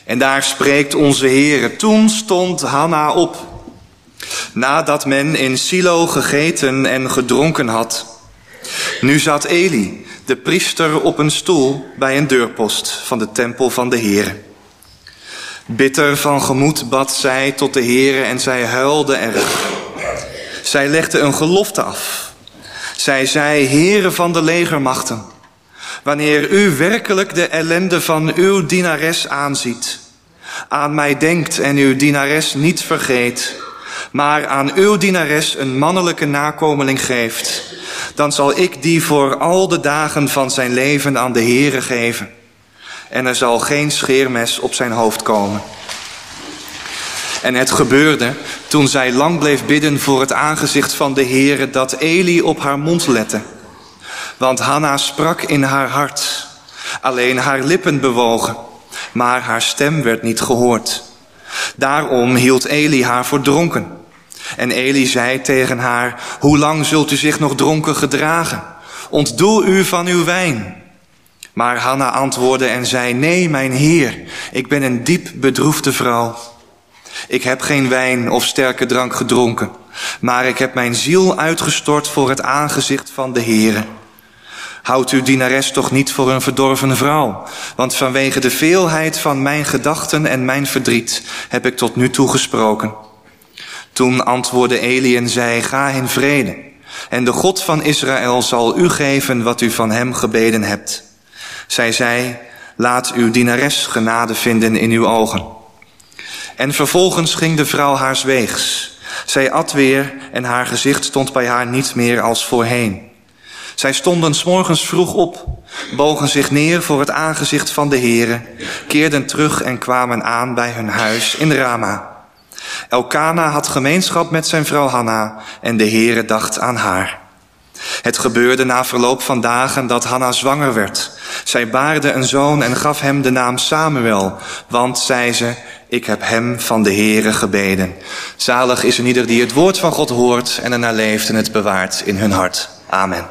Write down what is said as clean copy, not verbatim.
En daar spreekt onze Heere: toen stond Hanna op, nadat men in Silo gegeten en gedronken had. Nu zat Eli, de priester, op een stoel bij een deurpost van de tempel van de Heere. Bitter van gemoed bad zij tot de Heere en zij huilde erg. Zij legde een gelofte af. Zij zei: Heere van de legermachten, wanneer u werkelijk de ellende van uw dienares aanziet, aan mij denkt en uw dienares niet vergeet, maar aan uw dienares een mannelijke nakomeling geeft, dan zal ik die voor al de dagen van zijn leven aan de Heere geven. En er zal geen scheermes op zijn hoofd komen. En het gebeurde, toen zij lang bleef bidden voor het aangezicht van de Heere, dat Eli op haar mond lette. Want Hanna sprak in haar hart, alleen haar lippen bewogen, maar haar stem werd niet gehoord. Daarom hield Eli haar voor dronken. En Eli zei tegen haar: hoe lang zult u zich nog dronken gedragen? Ontdoe u van uw wijn. Maar Hanna antwoordde en zei: nee, mijn Heer, ik ben een diep bedroefde vrouw. Ik heb geen wijn of sterke drank gedronken, maar ik heb mijn ziel uitgestort voor het aangezicht van de Heere. Houd uw dienares toch niet voor een verdorven vrouw, want vanwege de veelheid van mijn gedachten en mijn verdriet heb ik tot nu toe gesproken. Toen antwoordde Eli en zei: ga in vrede, en de God van Israël zal u geven wat u van hem gebeden hebt. Zij zei: laat uw dienares genade vinden in uw ogen. En vervolgens ging de vrouw haars weegs. Zij at weer en haar gezicht stond bij haar niet meer als voorheen. Zij stonden 's morgens vroeg op, bogen zich neer voor het aangezicht van de Heere, keerden terug en kwamen aan bij hun huis in Rama. Elkana had gemeenschap met zijn vrouw Hanna en de Heere dacht aan haar. Het gebeurde na verloop van dagen dat Hanna zwanger werd. Zij baarde een zoon en gaf hem de naam Samuel, want, zei ze, ik heb hem van de Heere gebeden. Zalig is een ieder die het woord van God hoort en ernaar leeft en het bewaart in hun hart. Amen.